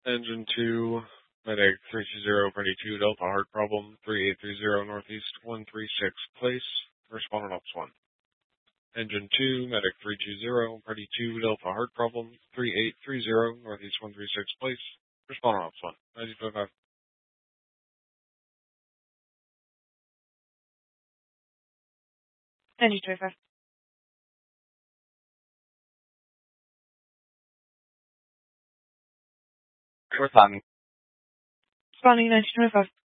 Engine 2, Medic 320, Party 2, Delta Heart Problem, 3830 Northeast 136 Place, respondent Ops 1. Engine 2, Medic 320, Party 2, Delta Heart Problem, 3830 Northeast 136 Place, respondent Ops 1. 925. Engine 25. Responding. Responding 1925.